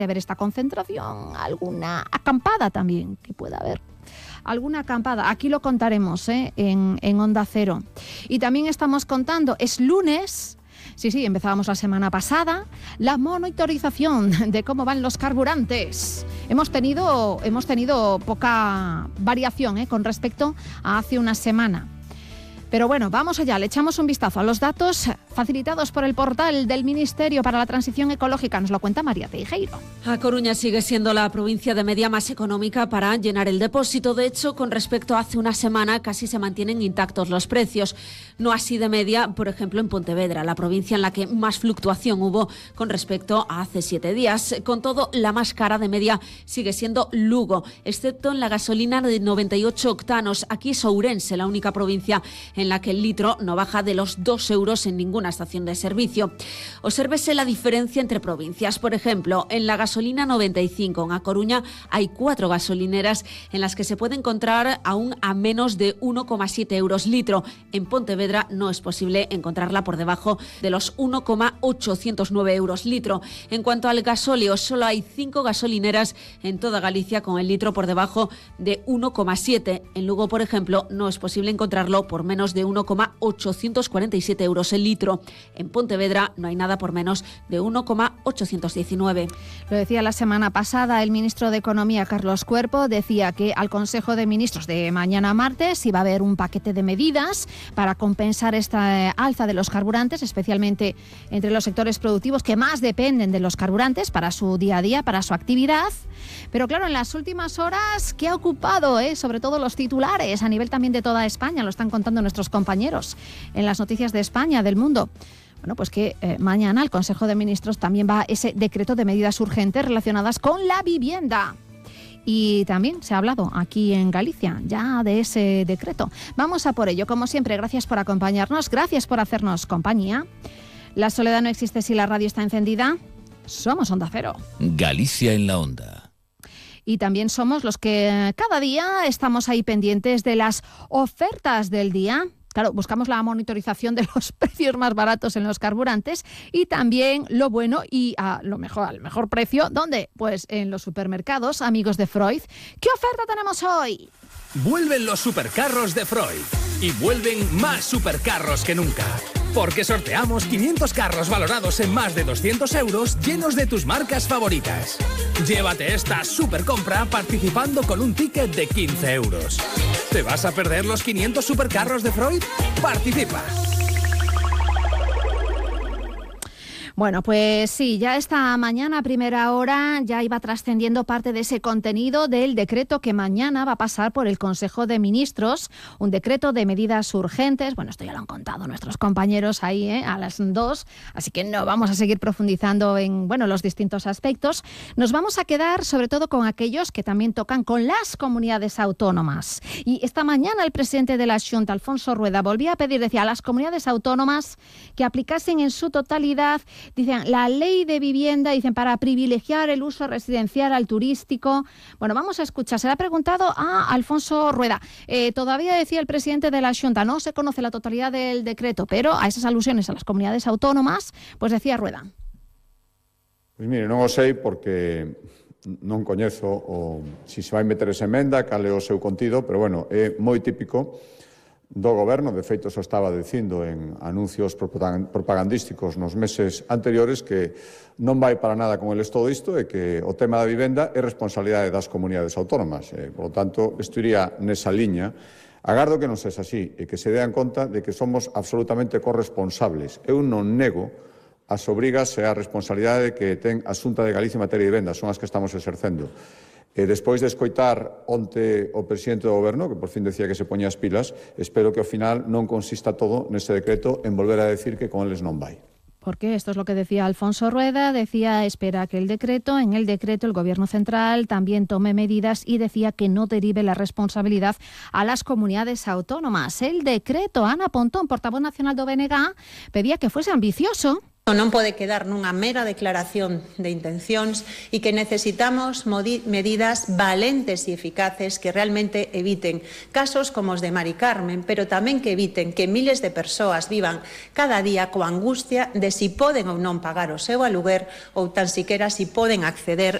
haber esta concentración, alguna acampada también que pueda haber. Alguna acampada, aquí lo contaremos en Onda Cero. Y también estamos contando, es lunes, sí, empezábamos la semana pasada, la monitorización de cómo van los carburantes. Hemos tenido poca variación con respecto a hace una semana. Pero bueno, vamos allá, le echamos un vistazo a los datos facilitados por el portal del Ministerio para la Transición Ecológica. Nos lo cuenta María Teijeiro. A Coruña sigue siendo la provincia de media más económica para llenar el depósito. De hecho, con respecto a hace una semana, casi se mantienen intactos los precios. No así de media, por ejemplo, en Pontevedra, la provincia en la que más fluctuación hubo con respecto a hace 7 días. Con todo, la más cara de media sigue siendo Lugo, excepto en la gasolina de 98 octanos. Aquí es Ourense, la única provincia en la que el litro no baja de los 2 euros en ninguna estación de servicio. Obsérvese la diferencia entre provincias. Por ejemplo, en la gasolina 95 en A Coruña hay 4 gasolineras en las que se puede encontrar aún a menos de 1,7 euros litro. En Pontevedra no es posible encontrarla por debajo de los 1,809 euros litro. En cuanto al gasóleo, solo hay 5 gasolineras en toda Galicia con el litro por debajo de 1,7. En Lugo, por ejemplo, no es posible encontrarlo por menos de 1,847 euros el litro. En Pontevedra no hay nada por menos de 1,819. Lo decía la semana pasada el ministro de Economía, Carlos Cuerpo, decía que al Consejo de Ministros de mañana martes iba a haber un paquete de medidas para compensar esta alza de los carburantes, especialmente entre los sectores productivos que más dependen de los carburantes para su día a día, para su actividad. Pero claro, en las últimas horas, ¿qué ha ocupado? Sobre todo los titulares, a nivel también de toda España, lo están contando nuestros compañeros en las noticias de España, del mundo. Bueno, pues que mañana el Consejo de Ministros también va ese decreto de medidas urgentes relacionadas con la vivienda. Y también se ha hablado aquí en Galicia ya de ese decreto. Vamos a por ello. Como siempre, gracias por acompañarnos, gracias por hacernos compañía. La soledad no existe si la radio está encendida. Somos Onda Cero. Galicia en la Onda. Y también somos los que cada día estamos ahí pendientes de las ofertas del día. Claro, buscamos la monitorización de los precios más baratos en los carburantes y también lo bueno y al mejor precio. ¿Dónde? Pues en los supermercados, amigos de Freud. ¿Qué oferta tenemos hoy? Vuelven los supercarros de Freud y vuelven más supercarros que nunca. Porque sorteamos 500 carros valorados en más de 200 euros llenos de tus marcas favoritas. Llévate esta supercompra participando con un ticket de 15 euros. ¿Te vas a perder los 500 supercarros de Freud? ¡Participa! Bueno, pues sí, ya esta mañana a primera hora ya iba trascendiendo parte de ese contenido del decreto que mañana va a pasar por el Consejo de Ministros, un decreto de medidas urgentes. Bueno, esto ya lo han contado nuestros compañeros ahí a las 2, así que no vamos a seguir profundizando en los distintos aspectos. Nos vamos a quedar sobre todo con aquellos que también tocan con las comunidades autónomas. Y esta mañana el presidente de la Xunta, Alfonso Rueda, volvía a pedir, decía, a las comunidades autónomas que aplicasen en su totalidad, dicen, la ley de vivienda, dicen, para privilegiar el uso residencial al turístico. Bueno, vamos a escuchar. Se le ha preguntado a Alfonso Rueda. Todavía decía el presidente de la Xunta, no se conoce la totalidad del decreto, pero a esas alusiones a las comunidades autónomas, pues decía Rueda. Pois mire, non o sei porque non coñezo si se vai meter esa emenda, cal é o seu contido, pero bueno, é moi típico do Goberno, de feito só estaba dicindo en anuncios propagandísticos nos meses anteriores que non vai para nada con eles todo isto e que o tema da vivenda é responsabilidade das comunidades autónomas. Por lo tanto, isto iría nesa liña. Agardo que non sexa así e que se dean conta de que somos absolutamente corresponsables. Eu non nego as obrigas e a responsabilidade que ten a Xunta de Galicia en materia de vivenda, son as que estamos exercendo. E despois de escoitar onte o presidente do Goberno, que por fin decía que se poñía as pilas, espero que ao final non consista todo nese decreto en volver a decir que con eles non vai. Porque esto es lo que decía Alfonso Rueda, decía espera que en el decreto el Gobierno central también tome medidas y decía que no derive la responsabilidad a las comunidades autónomas. El decreto, Ana Pontón, portavoz nacional do BNG, pedía que fuese ambicioso, Non pode quedar nunha mera declaración de intencións e que necesitamos medidas valentes e eficaces que realmente eviten casos como os de Mari Carmen, pero tamén que eviten que miles de persoas vivan cada día coa angustia de si poden ou non pagar o seu aluguer ou tan siquera si poden acceder